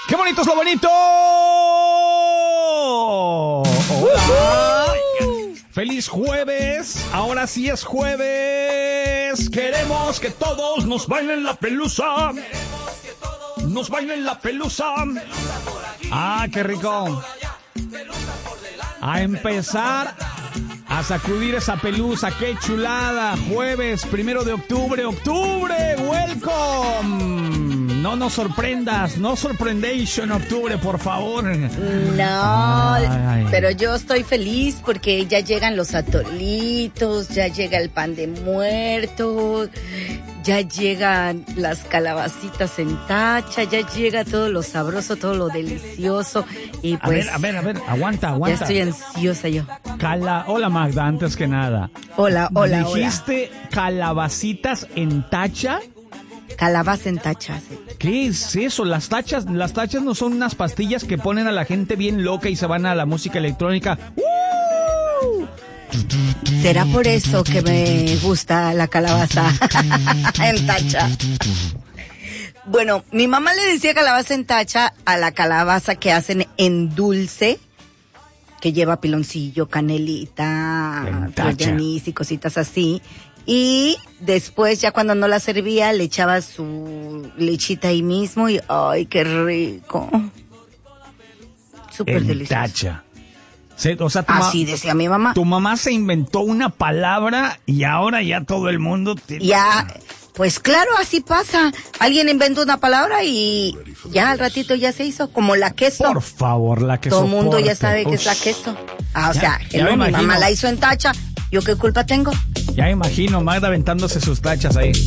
¡Qué bonito es lo bonito! ¡Hola! ¡Feliz jueves! Ahora sí es jueves. Queremos que todos nos bailen la pelusa. Nos bailen la pelusa. ¡Ah, qué rico! A empezar a sacudir esa pelusa. ¡Qué chulada! Jueves 1 de octubre. ¡Octubre! ¡Welcome! No nos sorprendas, no sorprendéis en octubre, por favor. No, pero yo estoy feliz porque ya llegan los atolitos, ya llega el pan de muerto, ya llegan las calabacitas en tacha, ya llega todo lo sabroso, todo lo delicioso. Y pues, a ver, aguanta. Ya estoy ansiosa yo. Hola Magda, antes que nada. Hola. ¿Dijiste calabacitas en tacha? Calabaza en tacha, sí. ¿Qué es eso? Las tachas no son unas pastillas que ponen a la gente bien loca y se van a la música electrónica. ¿Será por eso que me gusta la calabaza en tacha? Bueno, mi mamá le decía calabaza en tacha a la calabaza que hacen en dulce, que lleva piloncillo, canelita, flor de anís y cositas así. Y después, ya cuando no la servía, le echaba su lechita ahí mismo y ¡ay, qué rico! Súper delicioso. Tacha. O sea, así decía mi mamá. Tu mamá se inventó una palabra y ahora ya todo el mundo... Ya, pues claro, así pasa. Alguien inventó una palabra y ya al ratito ya se hizo, como la queso. Por favor, la queso. Todo el mundo ya sabe que es la queso. O sea, mi mamá la hizo en tacha. ¿Yo qué culpa tengo? Ya imagino, Magda aventándose sus tachas ahí.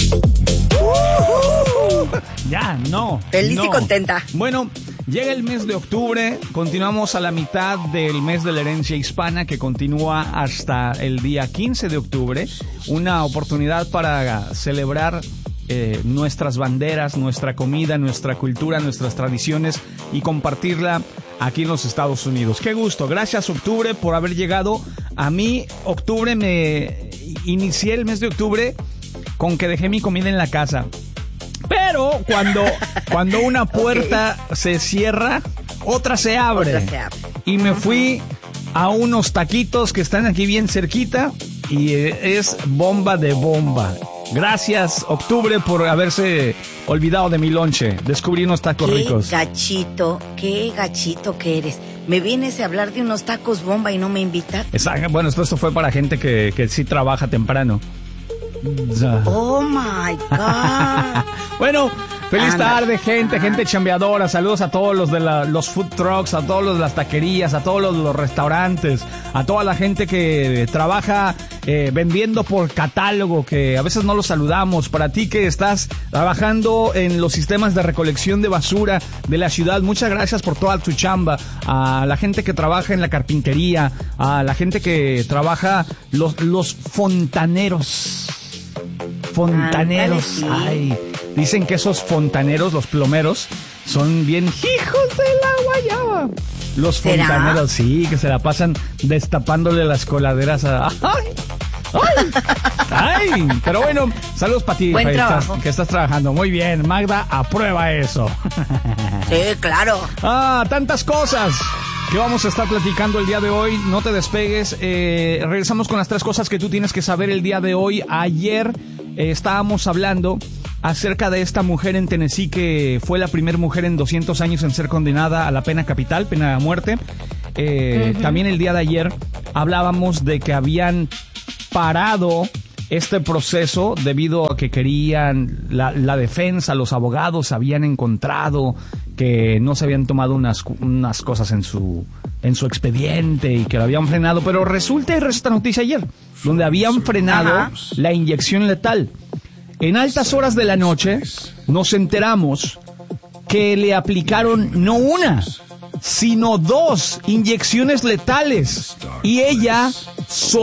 Ya, no. Feliz y contenta. Bueno, llega el mes de octubre, continuamos a la mitad del mes de la herencia hispana que continúa hasta el día 15 de octubre. Una oportunidad para celebrar nuestras banderas, nuestra comida, nuestra cultura, nuestras tradiciones y compartirla aquí en los Estados Unidos. Qué gusto, gracias octubre por haber llegado. A mí octubre inicié el mes de octubre con que dejé mi comida en la casa. Pero cuando una puerta se cierra, otra se abre. Y me fui a unos taquitos que están aquí bien cerquita y es bomba de bomba. Gracias, octubre, por haberse olvidado de mi lonche. Descubrí unos tacos ricos. Qué gachito que eres. Me vienes a hablar de unos tacos bomba y no me invitas. Bueno, esto fue para gente que sí trabaja temprano. Oh my God. Bueno, feliz tarde, gente chambeadora. Saludos a todos los de los food trucks, a todos los de las taquerías, a todos los restaurantes, a toda la gente que trabaja vendiendo por catálogo, que a veces no los saludamos. Para ti que estás trabajando en los sistemas de recolección de basura de la ciudad, muchas gracias por toda tu chamba. A la gente que trabaja en la carpintería, a la gente que trabaja los fontaneros. Fontaneros, sí. Ay, dicen que esos fontaneros, los plomeros, son bien hijos de la guayaba. Los fontaneros, sí, que se la pasan destapándole las coladeras a... ¡Ay! Pero bueno, saludos para ti, buen trabajo. Que estás trabajando. Muy bien, Magda, aprueba eso. Sí, claro. Tantas cosas que vamos a estar platicando el día de hoy. No te despegues. Regresamos con las 3 cosas que tú tienes que saber el día de hoy. Ayer estábamos hablando acerca de esta mujer en Tennessee que fue la primera mujer en 200 años en ser condenada a la pena capital, pena de muerte. También el día de ayer hablábamos de que habían parado este proceso debido a que querían la defensa, los abogados habían encontrado que no se habían tomado unas cosas en su expediente y que lo habían frenado, pero resulta esta noticia ayer, donde habían frenado la inyección letal. En altas horas de la noche nos enteramos que le aplicaron no una, sino 2 inyecciones letales y ella